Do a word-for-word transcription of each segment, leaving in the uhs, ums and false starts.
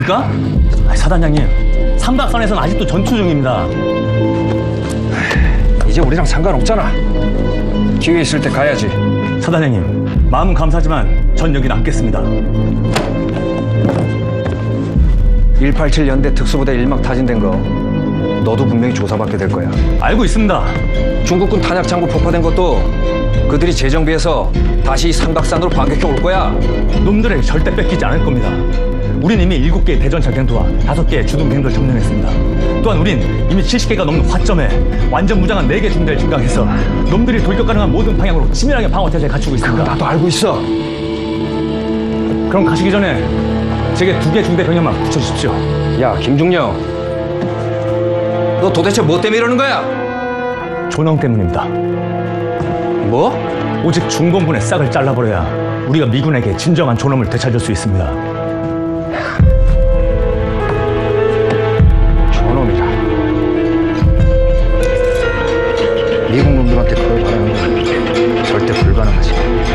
그러니까? 사단장님, 삼각산에서는 아직도 전투 중입니다. 이제 우리랑 상관없잖아. 기회 있을 때 가야지. 사단장님, 마음은 감사하지만 전 여기 남겠습니다. 일팔칠 연대 특수부대 일막 타진된 거 너도 분명히 조사받게 될 거야. 알고 있습니다. 중국군 탄약창고 폭파된 것도 그들이 재정비해서 다시 삼각산으로 반격해 올 거야. 놈들에게 절대 뺏기지 않을 겁니다. 우린 이미 일곱 개의 대전 작전투와 다섯 개의 주둔 행도를 점령했습니다. 또한 우린 이미 칠십 개가 넘는 화점에 완전 무장한 네 개 중대를 증강해서 놈들이 돌격 가능한 모든 방향으로 치밀하게 방어 태세를 갖추고 있습니다. 나도 알고 있어. 그럼 가시기 전에 제게 두 개 중대 병력만 붙여주십시오. 야, 김중령, 너 도대체 뭐 때문에 이러는 거야? 존엄 때문입니다. 뭐? 오직 중공군의 싹을 잘라버려야 우리가 미군에게 진정한 존엄을 되찾을 수 있습니다. 존엄이라. 미국 놈들한테 그걸 바라는 건 절대 불가능하지.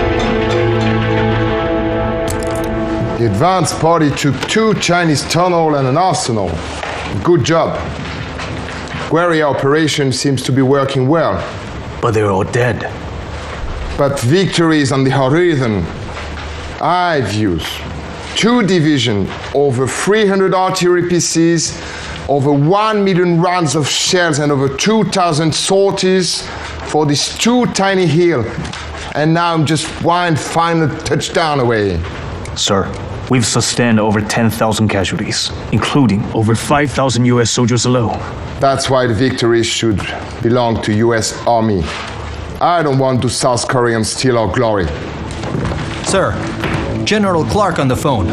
The advance party took two Chinese tunnels and an arsenal. Good job. Guerrilla operation seems to be working well. But they're all dead. But victory is on the horizon. I've used two divisions, over three hundred artillery pieces, over one million rounds of shells, and over two thousand sorties for these two tiny hills. And now I'm just one final touchdown away. Sir, we've sustained over ten thousand casualties, including over five thousand U S soldiers alone. That's why the victory should belong to U S Army. I don't want the South Koreans steal our glory. Sir, General Clark on the phone.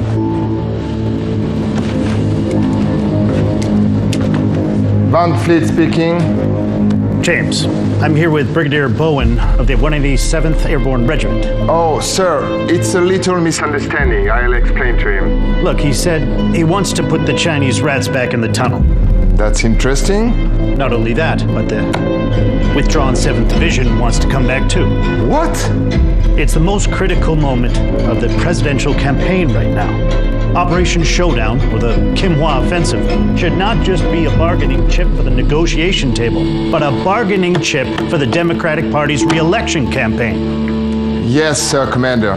Van Fleet speaking. James, I'm here with Brigadier Bowen of the one eighty-seventh Airborne Regiment. Oh, sir, it's a little misunderstanding. I'll explain to him. Look, he said he wants to put the Chinese rats back in the tunnel. That's interesting. Not only that, but the withdrawn seventh Division wants to come back too. What? It's the most critical moment of the presidential campaign right now. Operation Showdown, or the Kim Hwa Offensive, should not just be a bargaining chip for the negotiation table, but a bargaining chip for the Democratic Party's re-election campaign. Yes, sir, Commander.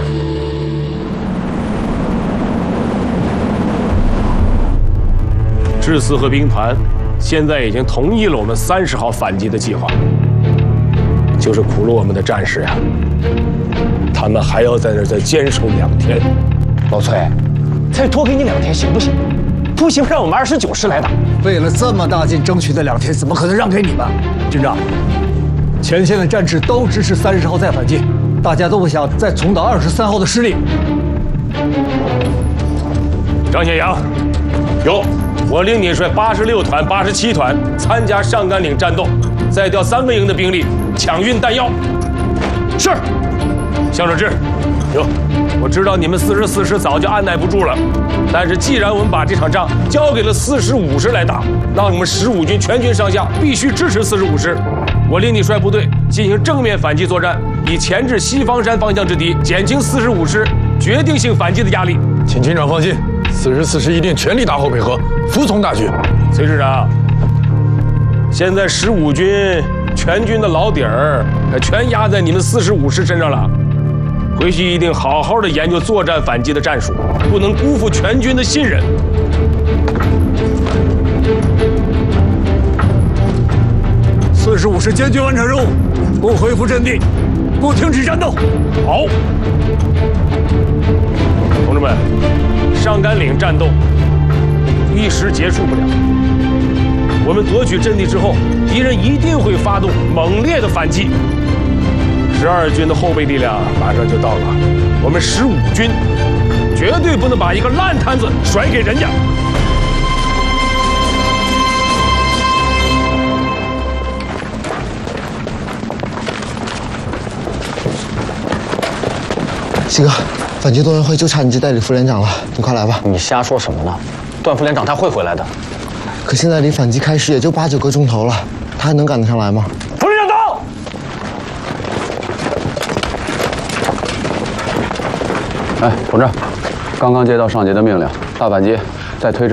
致四和兵团现在已经同意了我们三十号反击的计划，就是苦了我们的战士呀，他们还要在那儿再坚守两天。 老崔，再多给你两天行不行？不行，让我们二十九师来打。 为了这么大劲争取的两天，怎么可能让给你们？军长，前线的战士都支持三十号再反击，大家都不想再重蹈二十三号的失利。 张显阳，有。 我令你率八十六团、八十七团参加上甘岭战斗，再调三个营的兵力抢运弹药。是，向守志，有。我知道你们四十四师早就按耐不住了，但是既然我们把这场仗交给了四十五师来打，那我们十五军全军上下必须支持四十五师。我令你率部队进行正面反击作战，以钳制西方山方向之敌，减轻四十五师决定性反击的压力。 请军长放心。 四十四师一定全力打后配合，服从大局。 崔师长，现在十五军全军的老底儿全压在你们四十五师身上了，回去一定好好的研究作战反击的战术，不能辜负全军的信任。 四十五师坚决完成任务，不恢复阵地，不停止战斗。 好，同志们。 上甘岭战斗一时结束不了，我们夺取阵地之后，敌人一定会发动猛烈的反击。十二军的后备力量马上就到了，我们十五军绝对不能把一个烂摊子甩给人家。 西哥。 反击动员会就差你这代理副连长了，你快来吧！ 你瞎说什么呢？段副连长他会回来的。 可现在离反击开始也就八九个钟头了，他还能赶得上来吗？ 副连长到！ 哎，同志，刚刚接到上级的命令，大反击再推迟